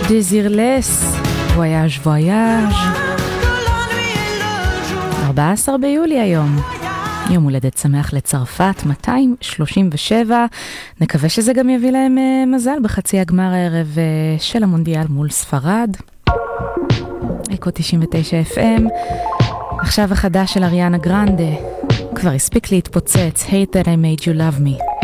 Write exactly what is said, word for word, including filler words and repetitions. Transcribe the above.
דזירלס, וויאז' וויאז'. ארבעה עשר ביולי היום. יום הולדת שמח לצרפת, מאתיים שלושים ושבע. נקווה שזה גם יביא להם מזל בחצי הגמר הערב של המונדיאל מול ספרד. איקו תשעים ותשע אף אם. עכשיו החדש של אריאנה גרנדה. כבר הספיק להתפוצץ. Hate that I made you love me.